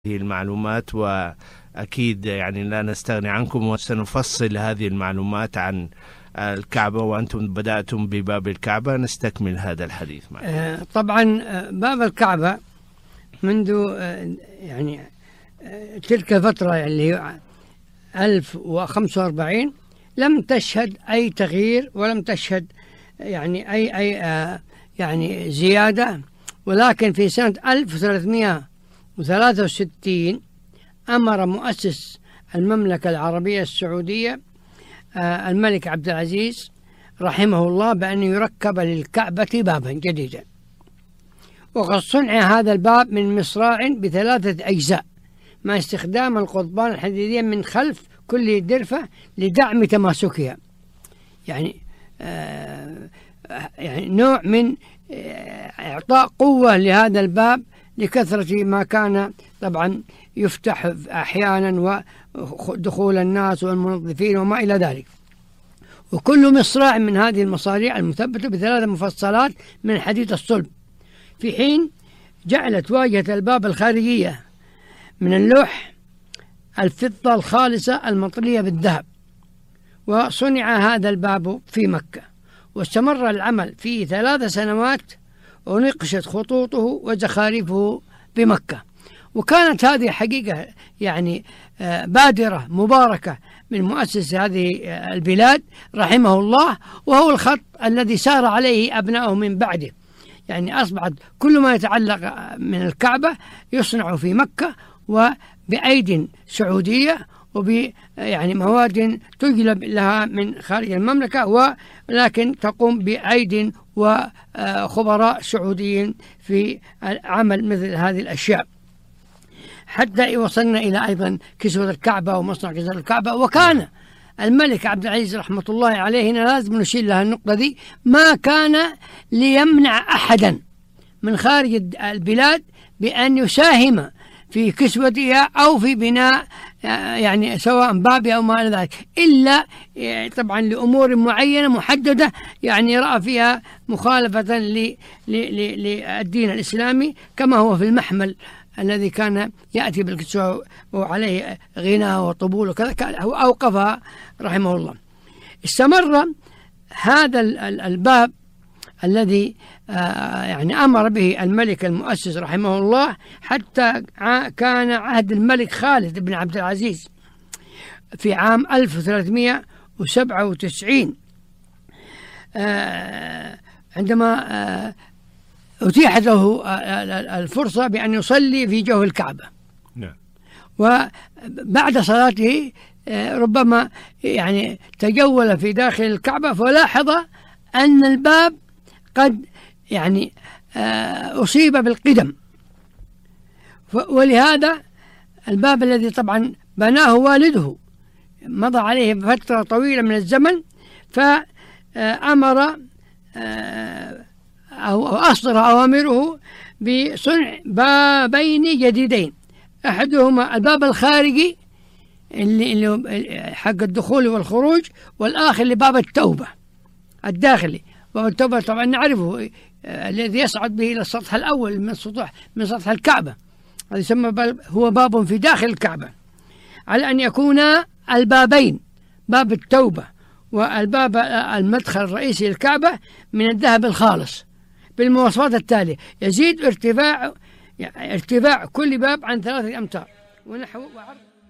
المعلومات، وأكيد يعني لا نستغني عنكم، وسنفصل هذه المعلومات عن الكعبة، وأنتم بدأتم بباب الكعبة، نستكمل هذا الحديث معكم. طبعا باب الكعبة منذ يعني تلك الفترة اللي هي 1045 لم تشهد أي تغيير، ولم تشهد يعني أي يعني زيادة. ولكن في سنة 1363 أمر مؤسس المملكة العربية السعودية الملك عبد العزيز رحمه الله بأن يركب للكعبة بابا جديدا، وقد صنع هذا الباب من مصراع ب3 أجزاء مع استخدام القضبان الحديدية من خلف كل درفة لدعم تماسكها، يعني نوع من إعطاء قوة لهذا الباب لكثرة ما كان طبعا يفتح أحيانا ودخول الناس والمنظفين وما إلى ذلك. وكل مصراع من هذه المصاريع المثبتة ب3 مفصلات من الحديد الصلب، في حين جعلت واجهة الباب الخارجية من اللوح الفضة الخالصة المطلية بالذهب. وصنع هذا الباب في مكة، واستمر العمل فيه 3 سنوات، ونقشت خطوطه وزخارفه بمكة. وكانت هذه حقيقة يعني بادرة مباركة من مؤسس هذه البلاد رحمه الله، وهو الخط الذي سار عليه أبناؤه من بعده. يعني أصبحت كل ما يتعلق من الكعبة يصنع في مكة وبأيد سعودية، يعني مواد تجلب لها من خارج المملكة، ولكن تقوم بأيد وخبراء سعوديين في عمل مثل هذه الأشياء، حتى وصلنا إلى أيضا كسوة الكعبة ومصنع كسوة الكعبة. وكان الملك عبد العزيز رحمة الله عليه، هنا لازم نشير لها النقطة دي، ما كان ليمنع أحدا من خارج البلاد بأن يساهم في كسوتها أو في بناء يعني سواء بابها أو ما إلى ذلك، إلا طبعا لأمور معينة محددة يعني رأى فيها مخالفة للدين الإسلامي، كما هو في المحمل الذي كان يأتي بالكسوة وعليه غناء وطبول وكذا، هو أوقفها رحمه الله. استمر هذا الباب الذي يعني أمر به الملك المؤسس رحمه الله حتى كان عهد الملك خالد بن عبد العزيز في عام 1397 عندما أتيحت له الفرصة بأن يصلي في جوف الكعبة. نعم. وبعد صلاته ربما يعني تجول في داخل الكعبة، فلاحظ أن الباب قد يعني أصيب بالقدم، ولهذا الباب الذي طبعا بناه والده مضى عليه فترة طويلة من الزمن، فأمر أو أصدر أوامره بصنع بابين جديدين، أحدهما الباب الخارجي اللي حق الدخول والخروج، والآخر لباب التوبة الداخلي. باب التوبة طبعا نعرفه الذي يصعد به إلى السطح الأول من سطح الكعبة، هذا يسمى هو باب في داخل الكعبة، على أن يكونا البابين باب التوبة والباب المدخل الرئيسي للكعبة من الذهب الخالص بالمواصفات التالية: يزيد ارتفاع كل باب عن 3 أمتار ونحو وعرض